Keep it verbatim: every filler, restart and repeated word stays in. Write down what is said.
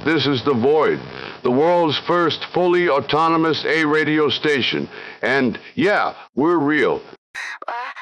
This is The Void, the world's first fully autonomous A radio station. And yeah, we're real. Why